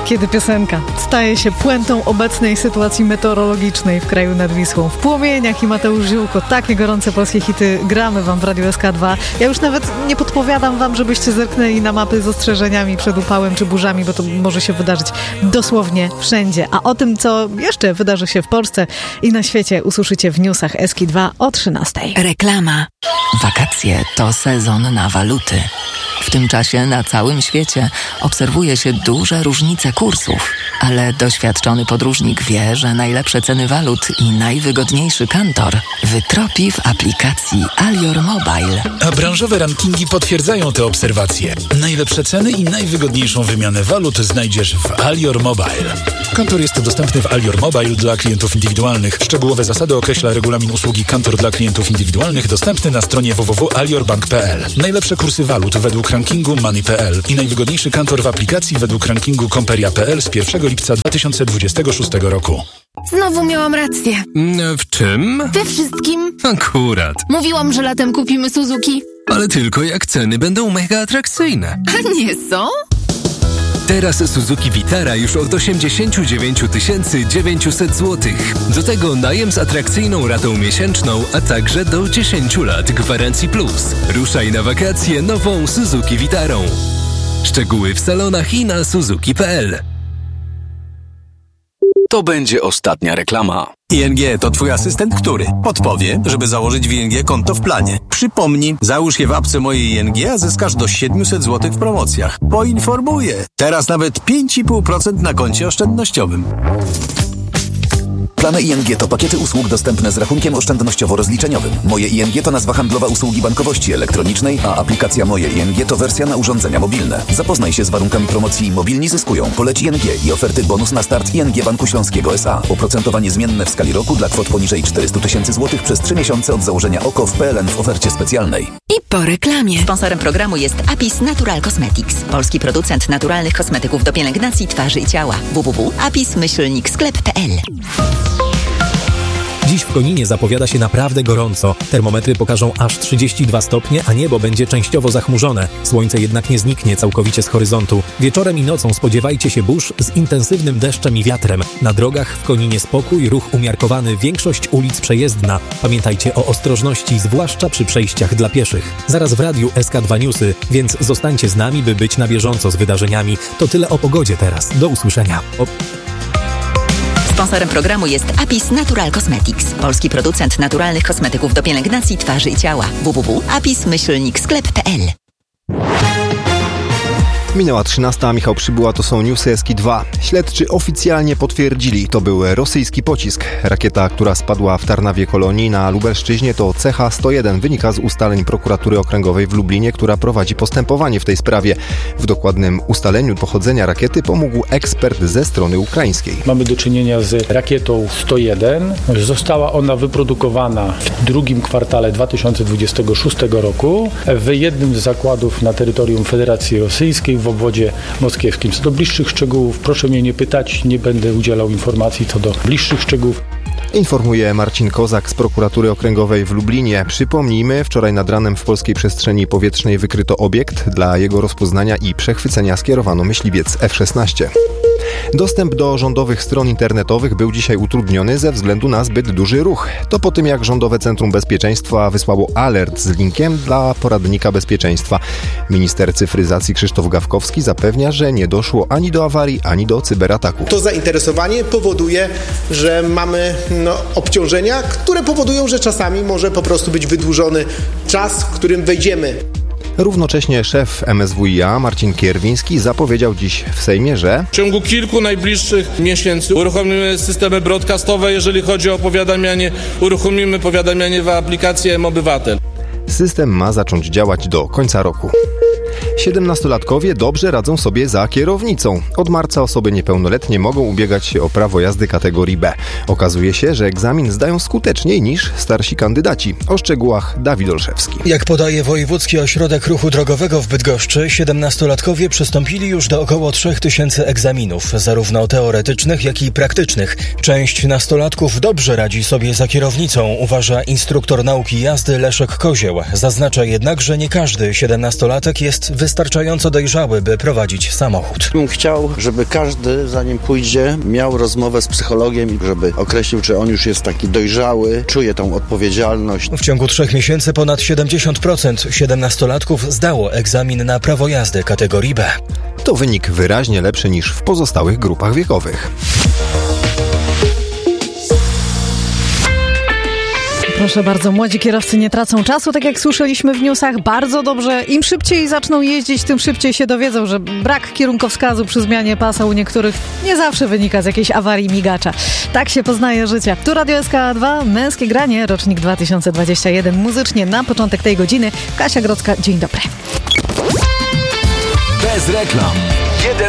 Kiedy piosenka staje się puentą obecnej sytuacji meteorologicznej w kraju nad Wisłą. W Płomieniach i Mateusz Ziółko. Takie gorące polskie hity gramy wam w Radiu SK2. Ja już nawet nie podpowiadam wam, żebyście zerknęli na mapy z ostrzeżeniami przed upałem czy burzami, bo to może się wydarzyć dosłownie wszędzie. A o tym, co jeszcze wydarzy się w Polsce i na świecie, usłyszycie w newsach SK2 o 13:00. Reklama. Wakacje to sezon na waluty. W tym czasie na całym świecie obserwuje się duże różnice kursów, ale doświadczony podróżnik wie, że najlepsze ceny walut i najwygodniejszy kantor wytropi w aplikacji Alior Mobile. A branżowe rankingi potwierdzają te obserwacje. Najlepsze ceny i najwygodniejszą wymianę walut znajdziesz w Alior Mobile. Kantor jest dostępny w Alior Mobile dla klientów indywidualnych. Szczegółowe zasady określa regulamin usługi Kantor dla klientów indywidualnych dostępny na stronie www.aliorbank.pl. Najlepsze kursy walut według rankingu Money.pl i najwygodniejszy kantor w aplikacji według rankingu Comperia.pl z 1 lipca 2026 roku. Znowu miałam rację. W czym? We wszystkim. Akurat. Mówiłam, że latem kupimy Suzuki. Ale tylko jak ceny będą mega atrakcyjne. A nie są? Teraz Suzuki Vitara już od 89 900 zł. Do tego najem z atrakcyjną ratą miesięczną, a także do 10 lat gwarancji plus. Ruszaj na wakacje nową Suzuki Vitarą. Szczegóły w salonach i na suzuki.pl. To będzie ostatnia reklama. ING to twój asystent, który podpowie, żeby założyć w ING konto w planie. Przypomni, załóż je w apce mojej ING, a zyskasz do 700 zł w promocjach. Poinformuję. Teraz nawet 5,5% na koncie oszczędnościowym. Plany ING to pakiety usług dostępne z rachunkiem oszczędnościowo-rozliczeniowym. Moje ING to nazwa handlowa usługi bankowości elektronicznej, a aplikacja Moje ING to wersja na urządzenia mobilne. Zapoznaj się z warunkami promocji Mobilni zyskują. Poleć ING i oferty bonus na start ING Banku Śląskiego S.A. Oprocentowanie zmienne w skali roku dla kwot poniżej 400 000 złotych przez 3 miesiące od założenia OKO w PLN w ofercie specjalnej. I po reklamie. Sponsorem programu jest Apis Natural Cosmetics. Polski producent naturalnych kosmetyków do pielęgnacji twarzy i ciała. www.apis-sklep.pl. Dziś w Koninie zapowiada się naprawdę gorąco. Termometry pokażą aż 32 stopnie, a niebo będzie częściowo zachmurzone. Słońce jednak nie zniknie całkowicie z horyzontu. Wieczorem i nocą spodziewajcie się burz z intensywnym deszczem i wiatrem. Na drogach w Koninie spokój, ruch umiarkowany, większość ulic przejezdna. Pamiętajcie o ostrożności, zwłaszcza przy przejściach dla pieszych. Zaraz w radiu SK2 Newsy, więc zostańcie z nami, by być na bieżąco z wydarzeniami. To tyle o pogodzie teraz. Do usłyszenia. Sponsorem programu jest Apis Natural Cosmetics. Polski producent naturalnych kosmetyków do pielęgnacji twarzy i ciała. www.apis-sklep.pl. Minęła 13:00, Michał Przybyła, to są newsy SK2. Śledczy oficjalnie potwierdzili, to był rosyjski pocisk. Rakieta, która spadła w Tarnawie Kolonii na Lubelszczyźnie, to CH-101, wynika z ustaleń prokuratury okręgowej w Lublinie, która prowadzi postępowanie w tej sprawie. W dokładnym ustaleniu pochodzenia rakiety pomógł ekspert ze strony ukraińskiej. Mamy do czynienia z rakietą 101. Została ona wyprodukowana w drugim kwartale 2026 roku w jednym z zakładów na terytorium Federacji Rosyjskiej w obwodzie moskiewskim. Co do bliższych szczegółów, proszę mnie nie pytać, nie będę udzielał informacji co do bliższych szczegółów. Informuje Marcin Kozak z prokuratury okręgowej w Lublinie. Przypomnijmy, wczoraj nad ranem w polskiej przestrzeni powietrznej wykryto obiekt. Dla jego rozpoznania i przechwycenia skierowano myśliwiec F-16. Dostęp do rządowych stron internetowych był dzisiaj utrudniony ze względu na zbyt duży ruch. To po tym, jak Rządowe Centrum Bezpieczeństwa wysłało alert z linkiem dla poradnika bezpieczeństwa. Minister cyfryzacji Krzysztof Gawkowski zapewnia, że nie doszło ani do awarii, ani do cyberataku. To zainteresowanie powoduje, że mamy obciążenia, które powodują, że czasami może po prostu być wydłużony czas, w którym wejdziemy. Równocześnie szef MSWiA Marcin Kierwiński zapowiedział dziś w Sejmie, że w ciągu kilku najbliższych miesięcy uruchomimy systemy broadcastowe, jeżeli chodzi o powiadamianie, uruchomimy powiadamianie w aplikacji mObywatel. System ma zacząć działać do końca roku. 17-latkowie dobrze radzą sobie za kierownicą. Od marca osoby niepełnoletnie mogą ubiegać się o prawo jazdy kategorii B. Okazuje się, że egzamin zdają skuteczniej niż starsi kandydaci. O szczegółach Dawid Olszewski. Jak podaje Wojewódzki Ośrodek Ruchu Drogowego w Bydgoszczy, 17-latkowie przystąpili już do około 3000 egzaminów, zarówno teoretycznych, jak i praktycznych. Część nastolatków dobrze radzi sobie za kierownicą, uważa instruktor nauki jazdy Leszek Kozieł. Paweł zaznacza jednak, że nie każdy 17-latek jest wystarczająco dojrzały, by prowadzić samochód. Bym chciał, żeby każdy, zanim pójdzie, miał rozmowę z psychologiem, żeby określił, czy on już jest taki dojrzały, czuje tą odpowiedzialność. W ciągu 3 miesięcy ponad 70% 17-latków zdało egzamin na prawo jazdy kategorii B. To wynik wyraźnie lepszy niż w pozostałych grupach wiekowych. Proszę bardzo, młodzi kierowcy nie tracą czasu, tak jak słyszeliśmy w newsach, bardzo dobrze. Im szybciej zaczną jeździć, tym szybciej się dowiedzą, że brak kierunkowskazu przy zmianie pasa u niektórych nie zawsze wynika z jakiejś awarii migacza. Tak się poznaje życie. Tu Radio SK2, Męskie Granie, rocznik 2021. Muzycznie na początek tej godziny Kasia Grodzka, dzień dobry. Bez reklam.